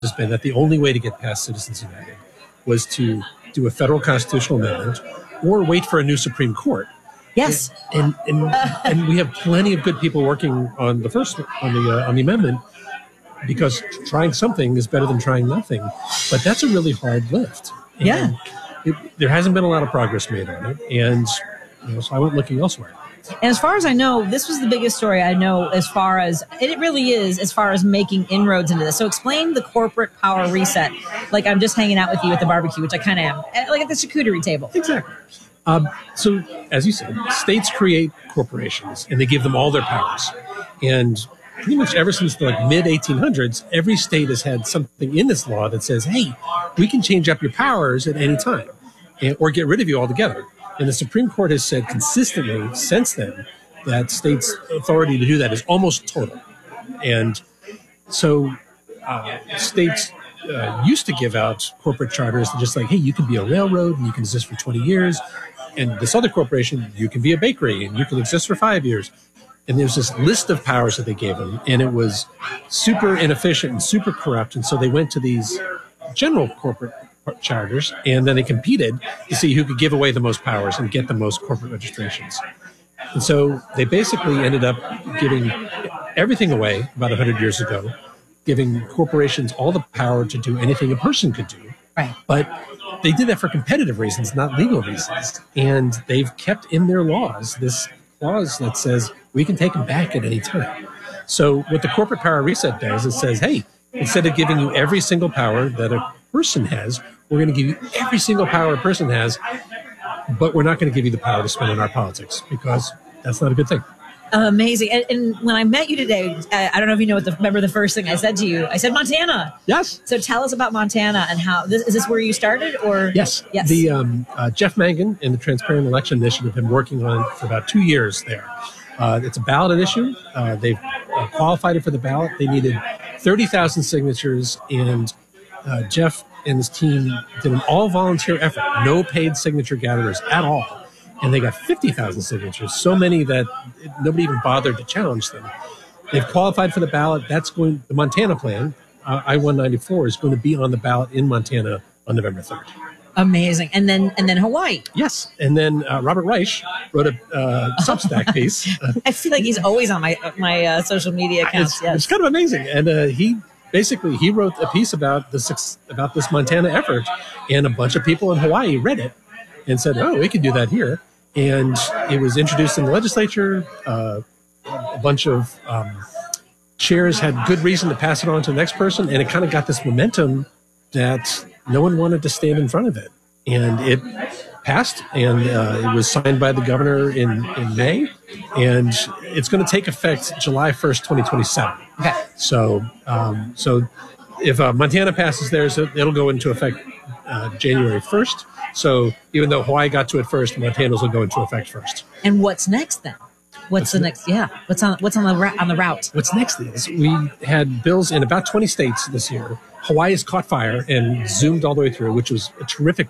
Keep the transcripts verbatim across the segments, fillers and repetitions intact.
has been that the only way to get past Citizens United was to do a federal constitutional amendment or wait for a new Supreme Court. Yes, and and, and, and we have plenty of good people working on the first on the uh, on the amendment, because trying something is better than trying nothing. But that's a really hard lift. And yeah, it, there hasn't been a lot of progress made on it, and you know, so I went looking elsewhere. And as far as I know, this was the biggest story I know as far as, and it really is, as far as making inroads into this. So explain the corporate power reset. Like I'm just hanging out with you at the barbecue, which I kind of am, like at the charcuterie table. Exactly. Um, so, as you said, states create corporations, and they give them all their powers. And pretty much ever since the like, mid eighteen hundreds, every state has had something in this law that says, hey, we can change up your powers at any time, and, or get rid of you altogether. And the Supreme Court has said consistently since then that states' authority to do that is almost total. And so uh, states uh, used to give out corporate charters that just like, hey, you can be a railroad and you can exist for twenty years. And this other corporation, you can be a bakery and you can exist for five years. And there's this list of powers that they gave them. And it was super inefficient and super corrupt. And so they went to these general corporate charters, and then they competed to see who could give away the most powers and get the most corporate registrations. And so they basically ended up giving everything away about one hundred years ago, giving corporations all the power to do anything a person could do. Right. But they did that for competitive reasons, not legal reasons. And they've kept in their laws this clause that says we can take them back at any time. So what the corporate power reset does is says, hey, instead of giving you every single power that a person has, we're going to give you every single power a person has, but we're not going to give you the power to spend on our politics, because that's not a good thing. Amazing. And, and when I met you today, I, I don't know if you know what the, remember the first thing I said to you. I said Montana. Yes. So tell us about Montana and how this, is this where you started, or yes? Yes. The um, uh, Jeff Mangan and the Transparent Election Initiative have been working on it for about two years there. Uh, it's a ballot issue. Uh, they've uh, qualified it for the ballot. They needed thirty thousand signatures, and uh, Jeff and his team did an all-volunteer effort, no paid signature gatherers at all. And they got fifty thousand signatures, so many that it, nobody even bothered to challenge them. They've qualified for the ballot. That's going, the Montana plan, uh, I one ninety-four, is going to be on the ballot in Montana on November third. Amazing. And then and then Hawaii. Yes. And then uh, Robert Reich wrote a uh, Substack piece. I feel like he's always on my my uh, social media accounts. It's, yes. it's kind of amazing. And uh, he basically, he wrote a piece about this, about this Montana effort, and a bunch of people in Hawaii read it and said, oh, we could do that here. And it was introduced in the legislature. Uh, a bunch of um, chairs had good reason to pass it on to the next person, and it kind of got this momentum that no one wanted to stand in front of it. And it passed, and uh, it was signed by the governor in, in May, and it's going to take effect July first, twenty twenty-seven. Okay. So, um, so if uh, Montana passes theirs, it'll go into effect uh, January first. So even though Hawaii got to it first, Montana's will go into effect first. And what's next then? What's, what's the next? Yeah. What's on? What's on the on the route? What's next is we had bills in about twenty states this year. Hawaii has caught fire and zoomed all the way through, which was a terrific,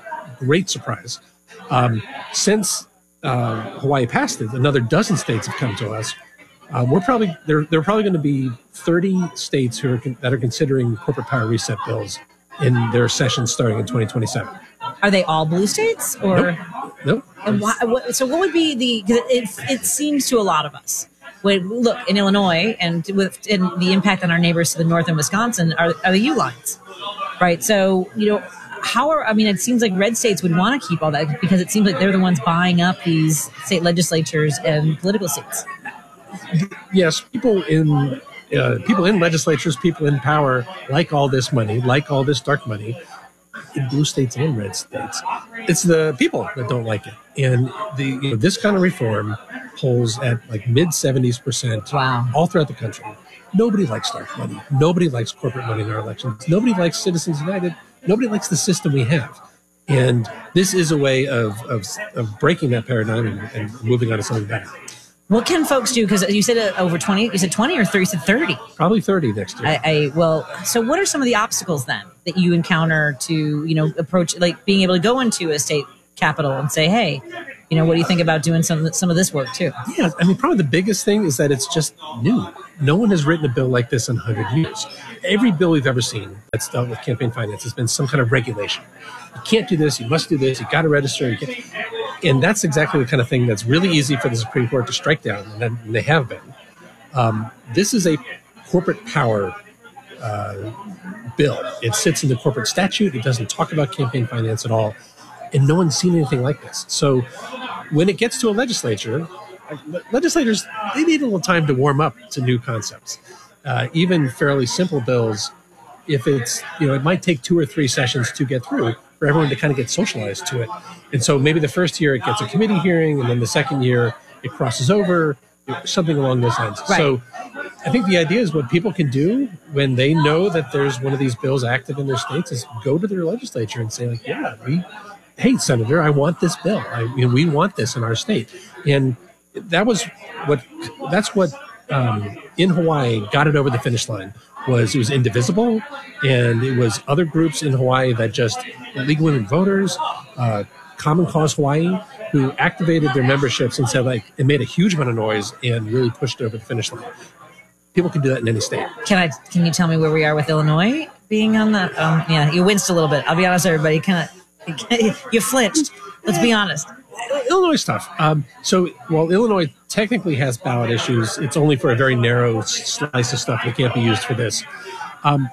great surprise. Um, since uh, Hawaii passed it, another dozen states have come to us. Uh, we're probably there. There are probably going to be thirty states who are con- that are considering corporate power reset bills in their sessions starting in twenty twenty-seven. Are they all blue states, or nope? Nope. And why, what, so, what would be the? Because it, it seems to a lot of us. When, look, in Illinois and with and the impact on our neighbors to the north in Wisconsin are, are the U lines, right? So, you know, how are, I mean, it seems like red states would want to keep all that because it seems like they're the ones buying up these state legislatures and political seats. Yes, people in uh, people in legislatures, people in power like all this money, like all this dark money, in blue states and red states. It's the people that don't like it. And the you know, this kind of reform polls at like mid seventies percent wow. all throughout the country. Nobody likes dark money. Nobody likes corporate money in our elections. Nobody likes Citizens United. Nobody likes the system we have. And this is a way of of, of breaking that paradigm and, and moving on to something better. What can folks do? Because you said uh, over twenty, you said twenty or thirty, you said thirty. Probably thirty next year. I, I well, so what are some of the obstacles then that you encounter to, you know, approach, like being able to go into a state capital and say, hey, you know, what do you think about doing some some of this work too? Yeah, I mean, probably the biggest thing is that it's just new. No one has written a bill like this in one hundred years. Every bill we've ever seen that's dealt with campaign finance has been some kind of regulation. You can't do this. You must do this. You got to register. You can't. And that's exactly the kind of thing that's really easy for the Supreme Court to strike down, and they have been. Um, this is a corporate power uh, bill. It sits in the corporate statute. It doesn't talk about campaign finance at all, and no one's seen anything like this. So when it gets to a legislature, legislators, they need a little time to warm up to new concepts. Uh, even fairly simple bills, if it's, you know, it might take two or three sessions to get through for everyone to kind of get socialized to it. And so maybe the first year it gets a committee hearing, and then the second year it crosses over, something along those lines. Right. So I think the idea is what people can do when they know that there's one of these bills active in their states is go to their legislature and say, like, yeah, we, hey, Senator, I want this bill. I, you know, we want this in our state. And that was what, that's what um, in Hawaii got it over the finish line. Was it was indivisible, and it was other groups in Hawaii that just League of Women Voters, uh, Common Cause Hawaii, who activated their memberships and said, like, it made a huge amount of noise and really pushed it over the finish line. People can do that in any state. Can I? Can you tell me where we are with Illinois being on that? Um, yeah, you winced a little bit. I'll be honest, everybody. Kind of, you flinched. Let's be honest. Illinois is tough. Um, so while Illinois technically has ballot issues, it's only for a very narrow slice of stuff that can't be used for this. Um,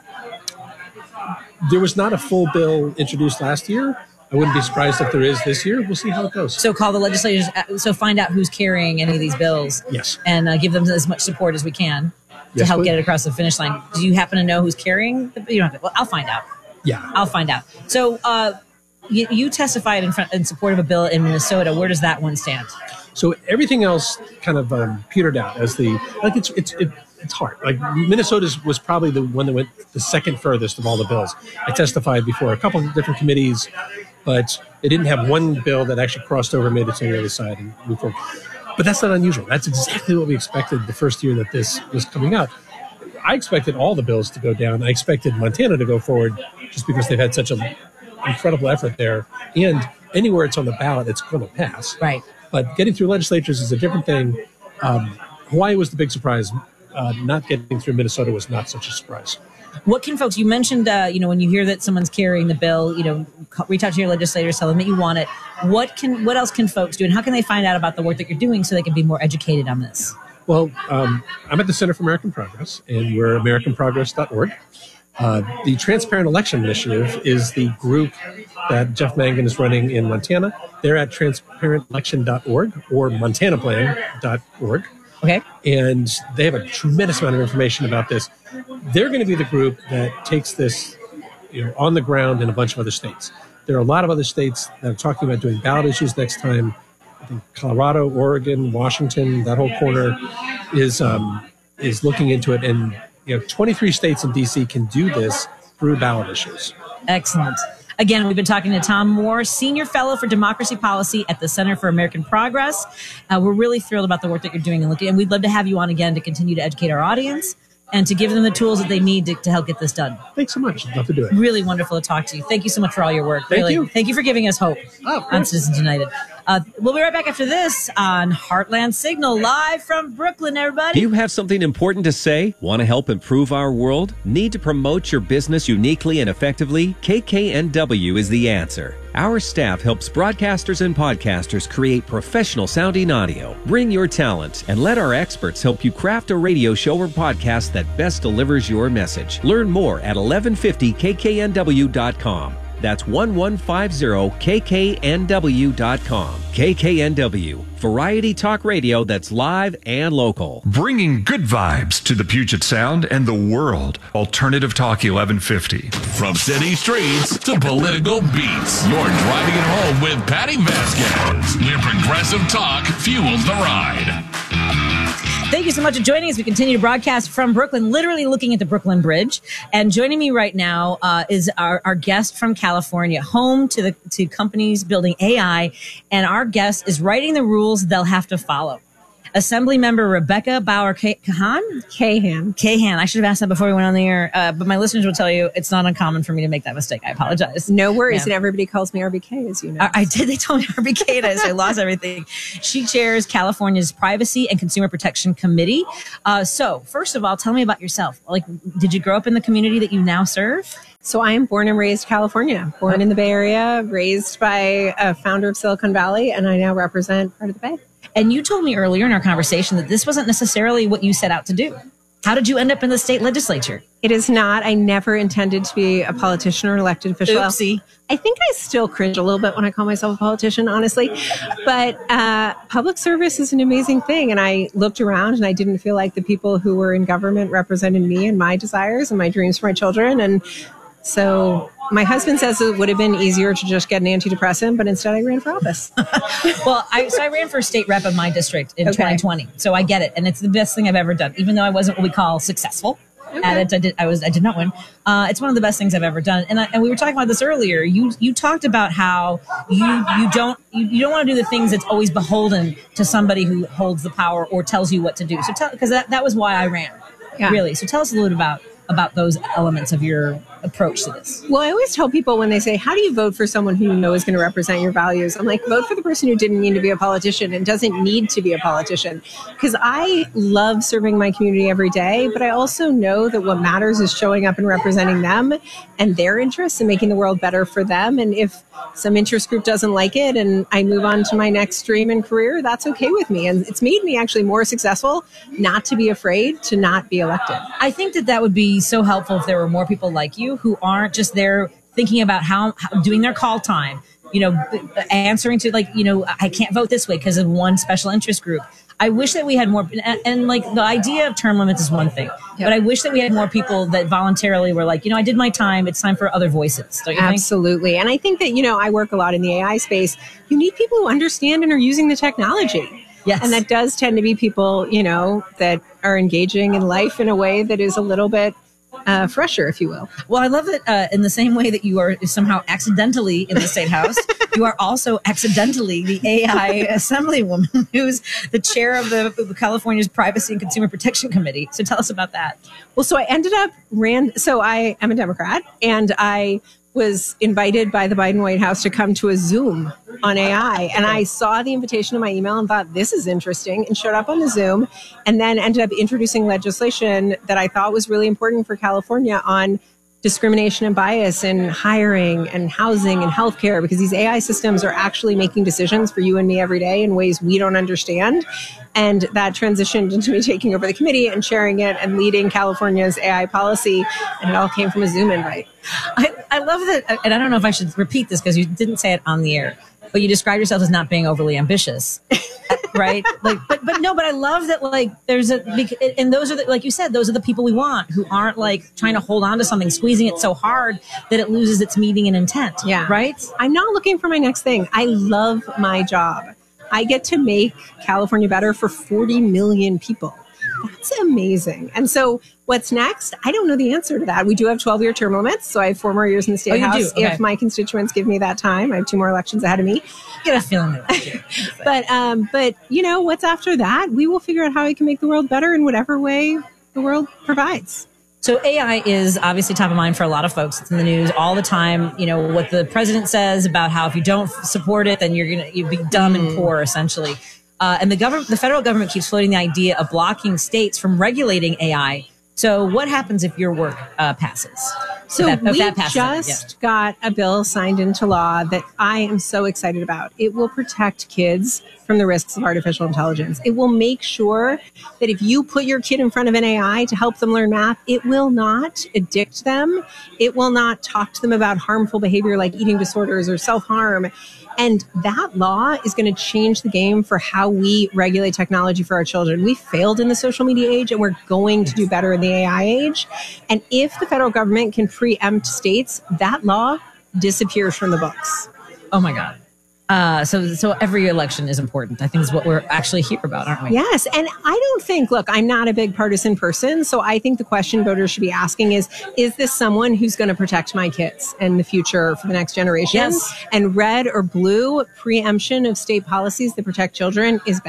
there was not a full bill introduced last year. I wouldn't be surprised if there is this year. We'll see how it goes. So call the legislators. So find out who's carrying any of these bills. Yes. And uh, give them as much support as we can to yes, help please. get it across the finish line. Do you happen to know who's carrying? The, you don't have to, well, I'll find out. Yeah. I'll find out. So uh, you, you testified in, front, in support of a bill in Minnesota. Where does that one stand? So everything else kind of um, petered out as the like it's it's it, it's hard. Like Minnesota's was probably the one that went the second furthest of all the bills. I testified before a couple of different committees, but it didn't have one bill that actually crossed over, made it to the other side, and moved forward. But that's not unusual. That's exactly what we expected the first year that this was coming out. I expected all the bills to go down. I expected Montana to go forward just because they've had such an incredible effort there. And anywhere it's on the ballot, it's going to pass. Right. But getting through legislatures is a different thing. Um, Hawaii was the big surprise. Uh, not getting through Minnesota was not such a surprise. What can folks, you mentioned, uh, you know, when you hear that someone's carrying the bill, you know, reach out to your legislators, tell them that you want it. What can, what else can folks do? And how can they find out about the work that you're doing so they can be more educated on this? Well, um, I'm at the Center for American Progress, and we're american progress dot org. Uh, the Transparent Election Initiative is the group that Jeff Mangan is running in Montana. They're at transparent election dot org or montana plan dot org. Okay. And they have a tremendous amount of information about this. They're going to be the group that takes this, you know, on the ground in a bunch of other states. There are a lot of other states that are talking about doing ballot issues next time. I think Colorado, Oregon, Washington, that whole corner is um, is looking into it. And you know, twenty-three states in D C can do this through ballot issues. Excellent. Again, we've been talking to Tom Moore, Senior Fellow for Democracy Policy at the Center for American Progress. Uh, we're really thrilled about the work that you're doing, and looking, and we'd love to have you on again to continue to educate our audience and to give them the tools that they need to, to help get this done. Thanks so much. I'd love to do it. Really wonderful to talk to you. Thank you so much for all your work. Thank really. you. Thank you for giving us hope Oh, on Citizens United. Uh, we'll be right back after this on Heartland Signal, live from Brooklyn, everybody. Do you have something important to say? Want to help improve our world? Need to promote your business uniquely and effectively? K K N W is the answer. Our staff helps broadcasters and podcasters create professional sounding audio. Bring your talent and let our experts help you craft a radio show or podcast that best delivers your message. Learn more at eleven fifty K K N W dot com. That's eleven fifty K K N W dot com. K K N W, variety talk radio that's live and local. Bringing good vibes to the Puget Sound and the world. Alternative Talk eleven fifty. From city streets to political beats, you're driving it home with Patty Vasquez, where progressive talk fuels the ride. Thank you so much for joining us. We continue to broadcast from Brooklyn, literally looking at the Brooklyn Bridge. And joining me right now uh, is our, our guest from California, home to the to companies building A I. And our guest is writing the rules they'll have to follow. Assembly member Rebecca Bauer-Kahan? Kahan. Kahan. I should have asked that before we went on the air, uh, but my listeners will tell you it's not uncommon for me to make that mistake. I apologize. No worries. Yeah. And everybody calls me R B K, as you know. I, I did. They told me R B K, and I lost everything. She chairs California's Privacy and Consumer Protection Committee. Uh, so, first of all, tell me about yourself. Like, did you grow up in the community that you now serve? So I am born and raised California, born in the Bay Area, raised by a founder of Silicon Valley, and I now represent part of the Bay. And you told me earlier in our conversation that this wasn't necessarily what you set out to do. How did you end up in the state legislature? It is not. I never intended to be a politician or elected official. Oopsie. I think I still cringe a little bit when I call myself a politician, honestly. But uh, public service is an amazing thing. And I looked around and I didn't feel like the people who were in government represented me and my desires and my dreams for my children. And so my husband says it would have been easier to just get an antidepressant, but instead I ran for office. Well, I, so I ran for state rep of my district in Okay. twenty twenty. So I get it. And it's the best thing I've ever done, even though I wasn't what we call successful. Okay. At it, I did. I was. I did not win. Uh, it's one of the best things I've ever done. And I, and we were talking about this earlier. You you talked about how you you don't you, you don't want to do the things that's always beholden to somebody who holds the power or tells you what to do. So tell because that, that was why I ran. Yeah. Really. So tell us a little bit about about those elements of your approach to this. Well, I always tell people when they say, how do you vote for someone who you know is going to represent your values? I'm like, vote for the person who didn't mean to be a politician and doesn't need to be a politician. Because I love serving my community every day, but I also know that what matters is showing up and representing them and their interests and making the world better for them. And if some interest group doesn't like it and I move on to my next dream and career, that's okay with me. And it's made me actually more successful not to be afraid to not be elected. I think that that would be so helpful if there were more people like you who aren't just there thinking about how, how doing their call time, you know, answering to like, you know, I can't vote this way because of one special interest group. I wish that we had more, and, and like the idea of term limits is one thing, yep. but I wish that we had more people that voluntarily were like, you know, I did my time. It's time for other voices. Don't you think? Absolutely. And I think that, you know, I work a lot in the A I space. You need people who understand and are using the technology. Yes. And that does tend to be people, you know, that are engaging in life in a way that is a little bit uh, fresher, if you will. Well, I love that uh, in the same way that you are somehow accidentally in the State House, you are also accidentally the A I Assemblywoman who's the chair of the California's Privacy and Consumer Protection Committee. So tell us about that. Well, so I ended up ran. So I am a Democrat, and I was invited by the Biden White House to come to a Zoom on A I. And I saw the invitation in my email and thought, this is interesting, and showed up on the Zoom, and then ended up introducing legislation that I thought was really important for California on discrimination and bias in hiring and housing and healthcare, because these A I systems are actually making decisions for you and me every day in ways we don't understand. And that transitioned into me taking over the committee and chairing it and leading California's A I policy. And it all came from a Zoom invite. I, I love that. And I don't know if I should repeat this because you didn't say it on the air, but you described yourself as not being overly ambitious. Right? Like, but, but no, but I love that, like, there's a, and those are the, like you said, those are the people we want who aren't like trying to hold on to something, squeezing it so hard that it loses its meaning and intent. Yeah. Right? I'm not looking for my next thing. I love my job. I get to make California better for forty million people. That's amazing. And so what's next? I don't know the answer to that. We do have twelve-year term limits, so I have four more years in the State Oh, you House. do? Okay. If my constituents give me that time. I have two more elections ahead of me. I get a feeling that they do. But, um, but you know, what's after that? We will figure out how we can make the world better in whatever way the world provides. So A I is obviously top of mind for a lot of folks. It's in the news all the time. You know, what the president says about how if you don't support it, then you're going to you'd be dumb mm. and poor, essentially. Uh, and the government, the federal government keeps floating the idea of blocking states from regulating A I. So what happens if your work uh, passes? So that, we that passes, just yeah. got a bill signed into law that I am so excited about. It will protect kids from the risks of artificial intelligence. It will make sure that if you put your kid in front of an A I to help them learn math, it will not addict them. It will not talk to them about harmful behavior like eating disorders or self-harm. And that law is going to change the game for how we regulate technology for our children. We failed in the social media age, and we're going to do better in the A I age. And if the federal government can preempt states, that law disappears from the books. Oh, my God. Uh, so, so every election is important. I think is what we're actually here about, aren't we? Yes. And I don't think, look, I'm not a big partisan person. So I think the question voters should be asking is, is this someone who's going to protect my kids and the future for the next generation? Yes. And red or blue preemption of state policies that protect children is bad.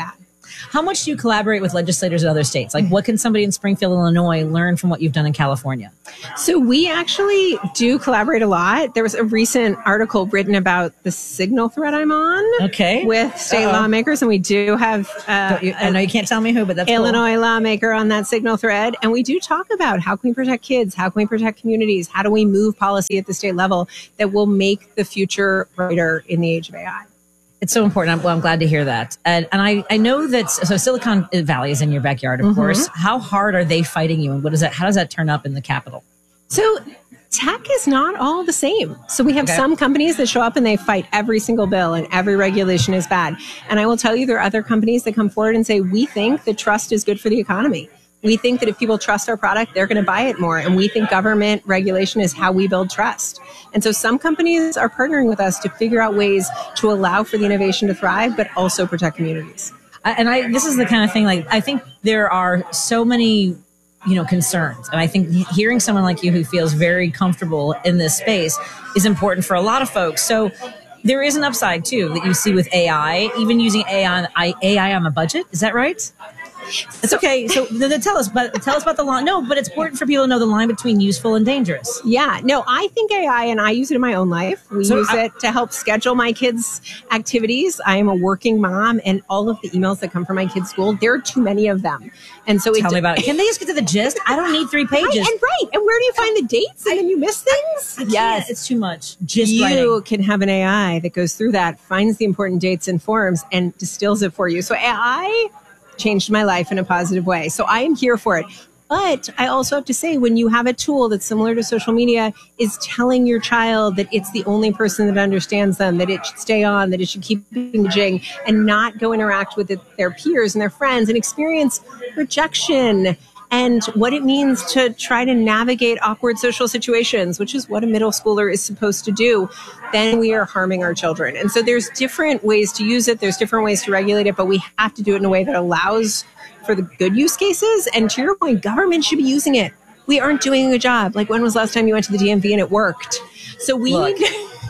How much do you collaborate with legislators in other states? Like, what can somebody in Springfield, Illinois learn from what you've done in California? So we actually do collaborate a lot. There was a recent article written about the Signal thread I'm on. Okay. With state Uh-oh. lawmakers, and we do have uh, You, I know you can't tell me who, but that's Illinois cool. lawmaker on that Signal thread. And we do talk about how can we protect kids? How can we protect communities? How do we move policy at the state level that will make the future brighter in the age of A I? It's so important. I'm, well, I'm glad to hear that. And, and I, I know that, so Silicon Valley is in your backyard, of Mm-hmm. course. How hard are they fighting you? And what is that? How does that turn up in the Capitol? So tech is not all the same. So we have Okay. some companies that show up and they fight every single bill and every regulation is bad. And I will tell you, there are other companies that come forward and say, we think that trust is good for the economy. We think that if people trust our product, they're going to buy it more. And we think government regulation is how we build trust. And so some companies are partnering with us to figure out ways to allow for the innovation to thrive, but also protect communities. I- And I, this is the kind of thing, like, I think there are so many, you know, concerns. And I think hearing someone like you who feels very comfortable in this space is important for a lot of folks. So there is an upside too that you see with A I, even using A I on, A I on a budget. Is that right? It's okay. So then then tell us, but tell us about the line. No, but it's important for people to know the line between useful and dangerous. Yeah, no, I think A I, and I use it in my own life. We So use I- it to help schedule my kids' activities. I am a working mom, and all of the emails that come from my kids' school, there are too many of them. And so Tell it, me about it. Can they just get to the gist? I don't need three Right, pages. and right, and where do you find the dates? And then you miss things. I can't. It's too much. Just you writing. can have an A I that goes through that, finds the important dates and forms, and distills it for you. So A I changed my life in a positive way. So I am here for it. But I also have to say, when you have a tool that's similar to social media, is telling your child that it's the only person that understands them, that it should stay on, that it should keep engaging, and not go interact with it, their peers and their friends and experience rejection and what it means to try to navigate awkward social situations, which is what a middle schooler is supposed to do, then we are harming our children. And so there's different ways to use it. There's different ways to regulate it, but we have to do it in a way that allows for the good use cases. And to your point, government should be using it. We aren't doing a good job. Like, when was the last time you went to the D M V and it worked? So we Look.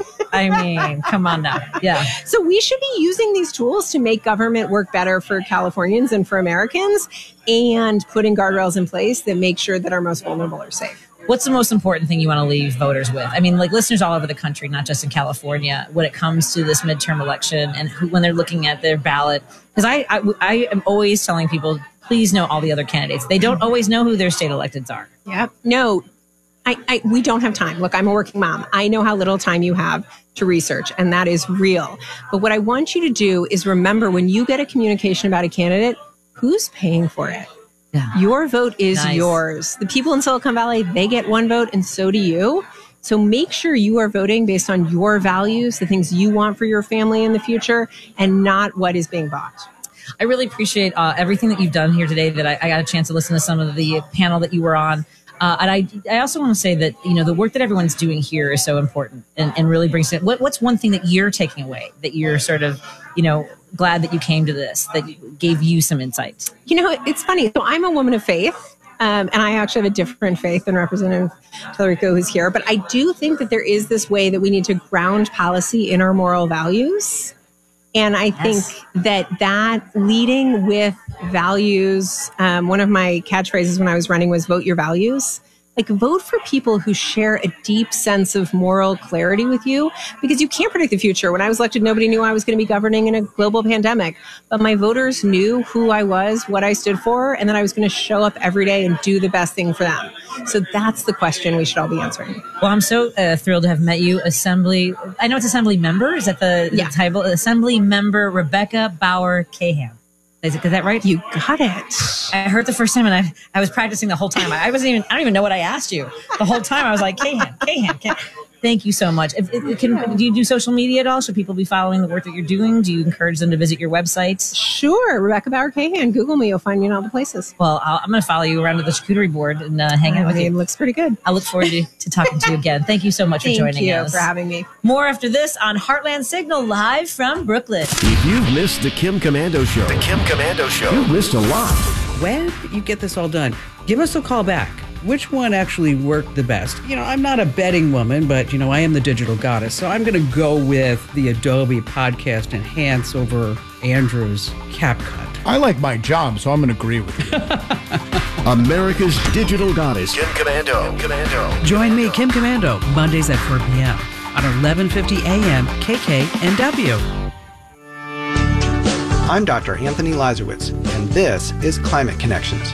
I mean, come on now. Yeah. So we should be using these tools to make government work better for Californians and for Americans, and putting guardrails in place that make sure that our most vulnerable are safe. What's the most important thing you want to leave voters with? I mean, like, listeners all over the country, not just in California, when it comes to this midterm election and who, when they're looking at their ballot. Because I, I, I am always telling people, please know all the other candidates. They don't always know who their state electeds are. Yep. No, I, I, we don't have time. Look, I'm a working mom. I know how little time you have to research, and that is real. But what I want you to do is remember, when you get a communication about a candidate, who's paying for it? Yeah. Your vote is Nice. yours. The people in Silicon Valley, they get one vote, and so do you. So make sure you are voting based on your values, the things you want for your family in the future, and not what is being bought. I really appreciate uh, everything that you've done here today, that I, I got a chance to listen to some of the panel that you were on. Uh, and I, I also want to say that, you know, the work that everyone's doing here is so important, and, and really brings it. What, what's one thing that you're taking away, that you're sort of, you know, glad that you came to this, that gave you some insights? You know, it's funny. So I'm a woman of faith, um, and I actually have a different faith than Representative Tallarico, who's here. But I do think that there is this way that we need to ground policy in our moral values. And I think Yes. that that leading with values, um, one of my catchphrases when I was running was vote your values. Like, vote for people who share a deep sense of moral clarity with you, because you can't predict the future. When I was elected, nobody knew I was going to be governing in a global pandemic, but my voters knew who I was, what I stood for, and that I was going to show up every day and do the best thing for them. So that's the question we should all be answering. Well, I'm so uh, thrilled to have met you, Assembly. I know it's Assembly Member. Is that the, Yeah. the title? Assembly Member Rebecca Bauer Cahan. Is, it, is that right? You got it. I heard the first time, and I, I was practicing the whole time. I, I wasn't even, I don't even know what I asked you. The whole time I was like, Cahan, Cahan, Cahan. Thank you so much. If, if, can, do you do social media at all? Should people be following the work that you're doing? Do you encourage them to visit your website? Sure. Rebecca Bauer Cahan. Google me. You'll find me in all the places. Well, I'll, I'm going to follow you around to the charcuterie board and uh, hang out with I mean, you. looks pretty good. I look forward to, to talking to you again. Thank you so much for Thank joining you us. for having me. More after this on Heartland Signal, live from Brooklyn. If you've missed the Kim Komando Show, the Kim Komando Show, you've missed a lot. When you get this all done, give us a call back. Which one actually worked the best? You know, I'm not a betting woman, but, you know, I am the digital goddess. So I'm going to go with the Adobe Podcast Enhance over Andrew's CapCut. I like my job, so I'm going to agree with you. America's digital goddess, Kim Commando. Kim Commando. Join me, Kim Commando, Mondays at four p.m. on eleven fifty a.m. K K N W. I'm Doctor Anthony Lazarowitz, and this is Climate Connections.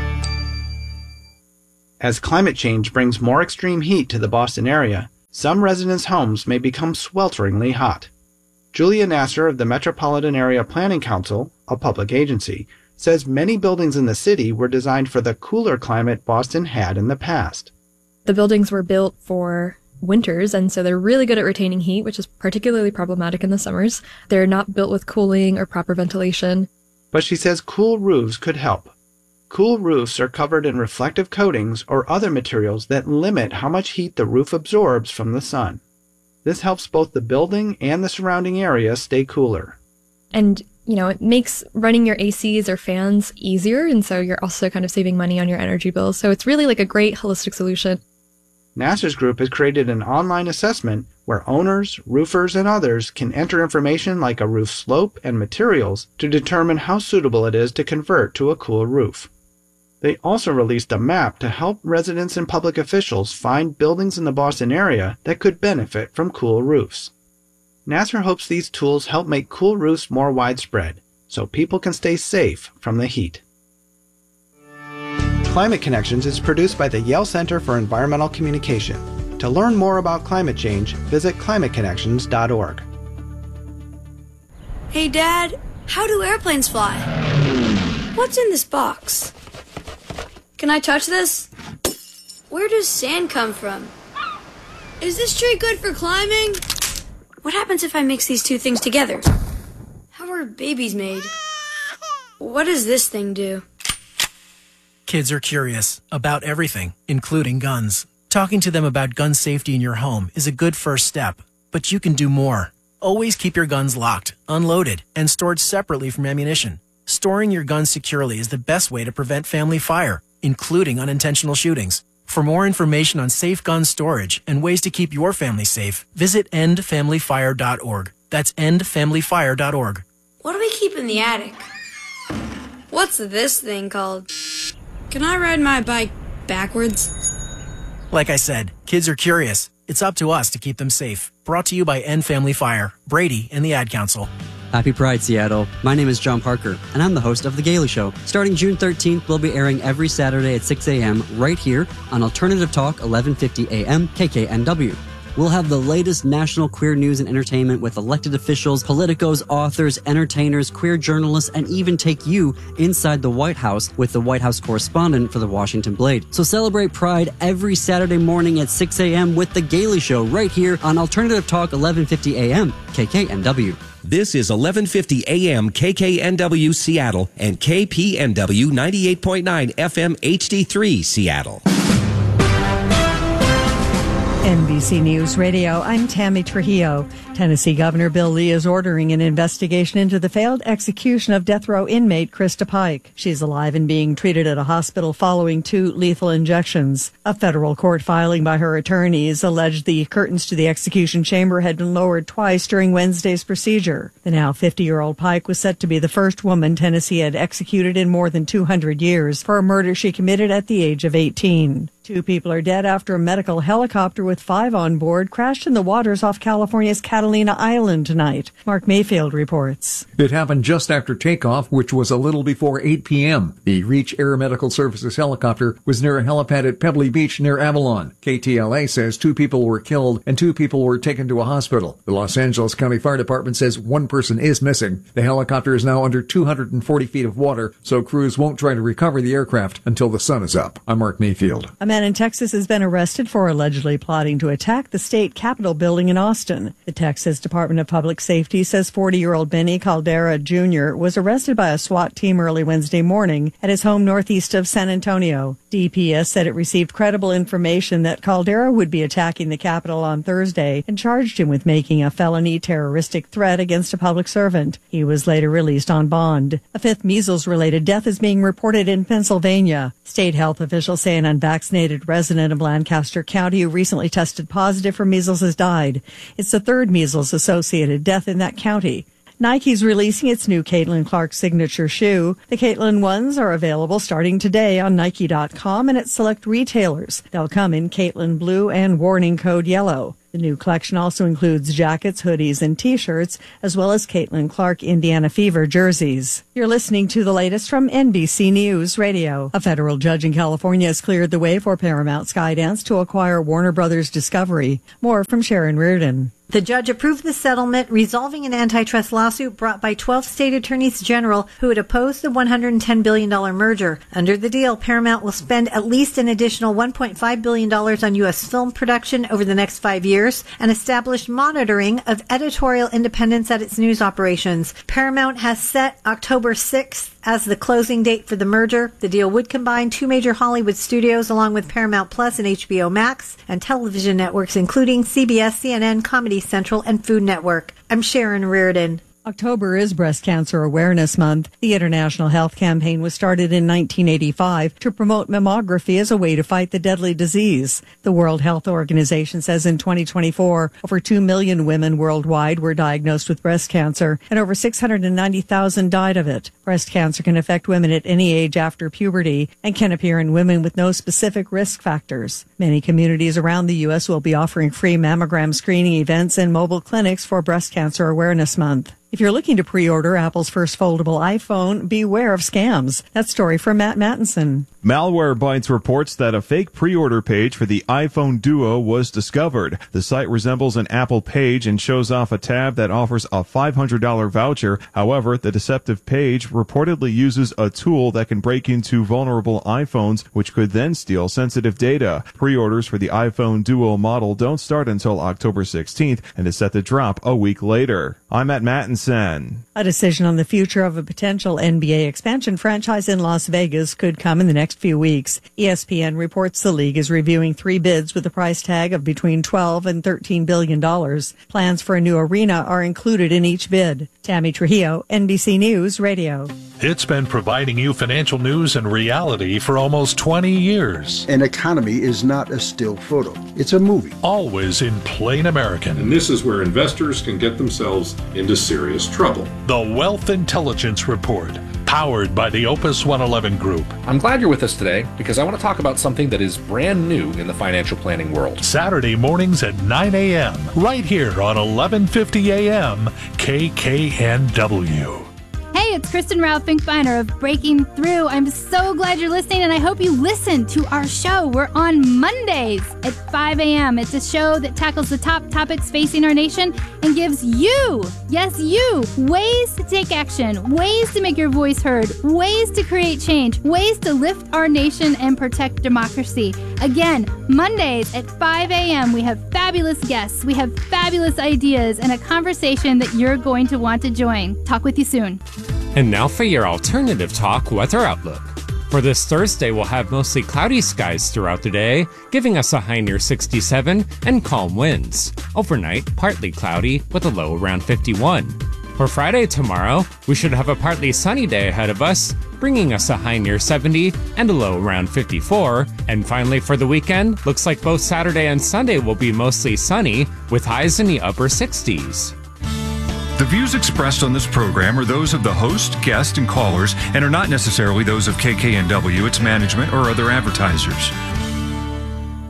As climate change brings more extreme heat to the Boston area, some residents' homes may become swelteringly hot. Julia Nasser of the Metropolitan Area Planning Council, a public agency, says many buildings in the city were designed for the cooler climate Boston had in the past. The buildings were built for winters, and so they're really good at retaining heat, which is particularly problematic in the summers. They're not built with cooling or proper ventilation. But she says cool roofs could help. Cool roofs are covered in reflective coatings or other materials that limit how much heat the roof absorbs from the sun. This helps both the building and the surrounding area stay cooler. And, you know, it makes running your A Cs or fans easier, and so you're also kind of saving money on your energy bills. So it's really like a great holistic solution. Nasser's group has created an online assessment where owners, roofers, and others can enter information like a roof slope and materials to determine how suitable it is to convert to a cool roof. They also released a map to help residents and public officials find buildings in the Boston area that could benefit from cool roofs. Nasser hopes these tools help make cool roofs more widespread, so people can stay safe from the heat. Climate Connections is produced by the Yale Center for Environmental Communication. To learn more about climate change, visit climate connections dot org. Hey, Dad, how do airplanes fly? What's in this box? Can I touch this? Where does sand come from? Is this tree good for climbing? What happens if I mix these two things together? How are babies made? What does this thing do? Kids are curious about everything, including guns. Talking to them about gun safety in your home is a good first step, but you can do more. Always keep your guns locked, unloaded, and stored separately from ammunition. Storing your guns securely is the best way to prevent family fire, including unintentional shootings. For more information on safe gun storage and ways to keep your family safe, visit end family fire dot org. That's end family fire dot org. What do we keep in the attic? What's this thing called? Can I ride my bike backwards? Like I said, kids are curious. It's up to us to keep them safe. Brought to you by End Family Fire, Brady, and the Ad Council. Happy Pride, Seattle. My name is John Parker, and I'm the host of The Gaily Show. Starting June thirteenth, we'll be airing every Saturday at six a.m. right here on Alternative Talk, eleven fifty a.m. K K N W. We'll have the latest national queer news and entertainment with elected officials, politicos, authors, entertainers, queer journalists, and even take you inside the White House with the White House correspondent for the Washington Blade. So celebrate Pride every Saturday morning at six a.m. with The Gaily Show right here on Alternative Talk, eleven fifty a.m. K K N W. This is eleven fifty a.m. K K N W Seattle and K P N W ninety-eight point nine F M H D three Seattle. N B C News Radio, I'm Tammy Trujillo. Tennessee Governor Bill Lee is ordering an investigation into the failed execution of death row inmate Krista Pike. She's alive and being treated at a hospital following two lethal injections. A federal court filing by her attorneys alleged the curtains to the execution chamber had been lowered twice during Wednesday's procedure. The now fifty-year-old Pike was set to be the first woman Tennessee had executed in more than two hundred years for a murder she committed at the age of eighteen. Two people are dead after a medical helicopter with five on board crashed in the waters off California's Catalina Island tonight. Mark Mayfield reports. It happened just after takeoff, which was a little before eight p.m. The Reach Air Medical Services helicopter was near a helipad at Pebbly Beach near Avalon. K T L A says two people were killed and two people were taken to a hospital. The Los Angeles County Fire Department says one person is missing. The helicopter is now under two hundred forty feet of water, so crews won't try to recover the aircraft until the sun is up. I'm Mark Mayfield. A man in Texas has been arrested for allegedly plotting to attack the state capitol building in Austin. The Texas Department of Public Safety says forty-year-old Benny Caldera Junior was arrested by a SWAT team early Wednesday morning at his home northeast of San Antonio. D P S said it received credible information that Caldera would be attacking the Capitol on Thursday and charged him with making a felony terroristic threat against a public servant. He was later released on bond. A fifth measles-related death is being reported in Pennsylvania. State health officials say an unvaccinated resident of Lancaster County who recently tested positive for measles has died. It's the third measles-associated death in that county. Nike's releasing its new Caitlin Clark signature shoe. The Caitlin ones are available starting today on Nike dot com and at select retailers. They'll come in Caitlin blue and warning code yellow. The new collection also includes jackets, hoodies, and T-shirts, as well as Caitlin Clark Indiana Fever jerseys. You're listening to the latest from N B C News Radio. A federal judge in California has cleared the way for Paramount Skydance to acquire Warner Brothers Discovery. More from Sharon Reardon. The judge approved the settlement, resolving an antitrust lawsuit brought by twelve state attorneys general who had opposed the one hundred ten billion dollars merger. Under the deal, Paramount will spend at least an additional one point five billion dollars on U S film production over the next five years and establish monitoring of editorial independence at its news operations. Paramount has set October sixth as the closing date for the merger. The deal would combine two major Hollywood studios along with Paramount Plus and H B O Max and television networks including C B S, C N N, Comedy Central, and Food Network. I'm Sharon Reardon. October is Breast Cancer Awareness Month. The International Health Campaign was started in nineteen eighty-five to promote mammography as a way to fight the deadly disease. The World Health Organization says in twenty twenty-four, over two million women worldwide were diagnosed with breast cancer, and over six hundred ninety thousand died of it. Breast cancer can affect women at any age after puberty and can appear in women with no specific risk factors. Many communities around the U S will be offering free mammogram screening events and mobile clinics for Breast Cancer Awareness Month. If you're looking to pre-order Apple's first foldable iPhone, beware of scams. That story from Matt Mattinson. Malwarebytes reports that a fake pre-order page for the iPhone Duo was discovered. The site resembles an Apple page and shows off a tab that offers a five hundred dollars voucher. However, the deceptive page reportedly uses a tool that can break into vulnerable iPhones, which could then steal sensitive data. Pre-orders for the iPhone Duo model don't start until October sixteenth and is set to drop a week later. I'm Matt Mattinson. A decision on the future of a potential N B A expansion franchise in Las Vegas could come in the next few weeks. E S P N reports the league is reviewing three bids with a price tag of between twelve and thirteen billion dollars. Plans for a new arena are included in each bid. Tammy Trujillo, N B C News Radio. It's been providing you financial news and reality for almost twenty years. An economy is not a still photo. It's a movie. Always in plain American. And this is where investors can get themselves into serious trouble. The Wealth Intelligence Report, powered by the Opus one eleven Group. I'm glad you're with us today because I want to talk about something that is brand new in the financial planning world. Saturday mornings at nine a.m. right here on eleven fifty a.m. K K N W. Hey, it's Kristen Rao Finkbeiner of Breaking Through. I'm so glad you're listening, and I hope you listen to our show. We're on Mondays at five a.m. It's a show that tackles the top topics facing our nation and gives you, yes, you, ways to take action, ways to make your voice heard, ways to create change, ways to lift our nation and protect democracy. Again, Mondays at five a.m. We have fabulous guests, we have fabulous ideas, and a conversation that you're going to want to join. Talk with you soon. And now for your alternative talk weather outlook. For this Thursday, we'll have mostly cloudy skies throughout the day, giving us a high near sixty-seven and calm winds. Overnight, partly cloudy with a low around fifty-one. For Friday tomorrow, we should have a partly sunny day ahead of us, bringing us a high near seventy and a low around fifty-four. And finally for the weekend, looks like both Saturday and Sunday will be mostly sunny with highs in the upper sixties. The views expressed on this program are those of the host, guest, and callers and are not necessarily those of K K N W, its management, or other advertisers.